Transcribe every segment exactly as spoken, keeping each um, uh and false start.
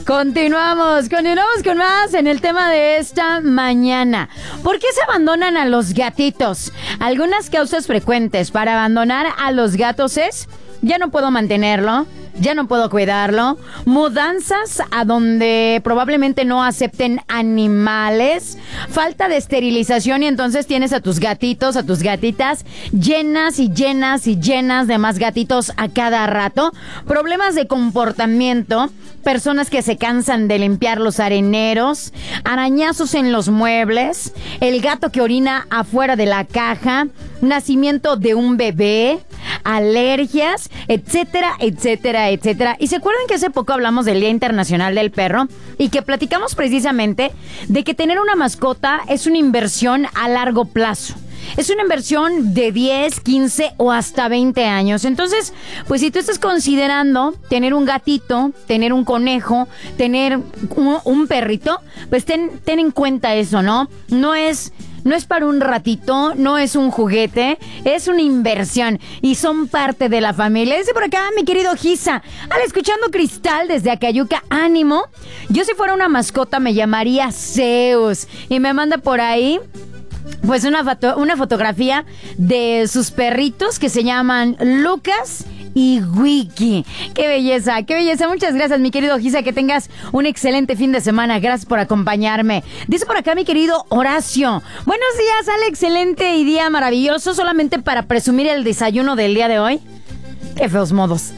Continuamos, continuamos con más en el tema de esta mañana. ¿Por qué se abandonan a los gatitos? Algunas causas frecuentes para abandonar a los gatos es: ya no puedo mantenerlo, ya no puedo cuidarlo, mudanzas a donde probablemente no acepten animales, falta de esterilización y entonces tienes a tus gatitos, a tus gatitas llenas y llenas y llenas de más gatitos a cada rato, problemas de comportamiento, personas que se cansan de limpiar los areneros, arañazos en los muebles, el gato que orina afuera de la caja, nacimiento de un bebé, alergias, etcétera, etcétera, etcétera. Y se acuerdan que hace poco hablamos del Día Internacional del Perro y que platicamos precisamente de que tener una mascota es una inversión a largo plazo. Es una inversión de diez, quince o hasta veinte años. Entonces, pues si tú estás considerando tener un gatito, tener un conejo, tener un, un perrito, pues ten, ten en cuenta eso, ¿no? No es... No es para un ratito, no es un juguete, es una inversión y son parte de la familia. Dice por acá mi querido Giza, al escuchando Cristal desde Acayuca, ánimo. Yo si fuera una mascota me llamaría Zeus. Y me manda por ahí pues una, foto, una fotografía de sus perritos que se llaman Lucas y Wiki. ¡Qué belleza! ¡Qué belleza! Muchas gracias, mi querido Giza. Que tengas un excelente fin de semana. Gracias por acompañarme. Dice por acá mi querido Horacio. Buenos días, Ale. Excelente y día maravilloso. Solamente para presumir el desayuno del día de hoy. ¡Qué feos modos!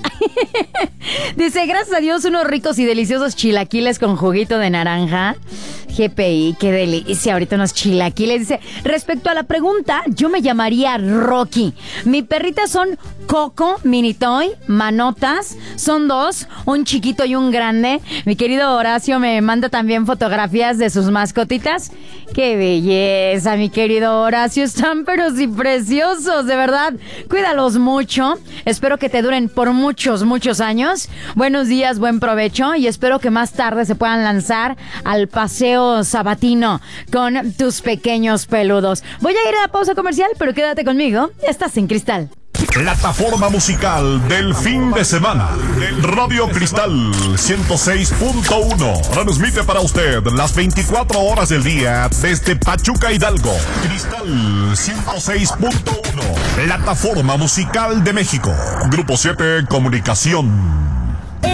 Dice, gracias a Dios, unos ricos y deliciosos chilaquiles con juguito de naranja. G P I, qué delicia, ahorita unos chilaquiles. Dice, respecto a la pregunta, yo me llamaría Rocky. Mi perrita son Coco, Mini Toy, Manotas. Son dos, un chiquito y un grande. Mi querido Horacio me manda también fotografías de sus mascotitas. ¡Qué belleza, mi querido Horacio! Están pero sí preciosos, de verdad. Cuídalos mucho. Espero que te duren por muchos, muchos años. Buenos días, buen provecho. Y espero que más tarde se puedan lanzar al paseo sabatino con tus pequeños peludos. Voy a ir a la pausa comercial, pero quédate conmigo. Estás en Cristal. Plataforma musical del fin de semana. Radio Cristal ciento seis punto uno. Transmite para usted las veinticuatro horas del día desde Pachuca, Hidalgo. Cristal ciento seis punto uno. Plataforma musical de México. Grupo siete Comunicación.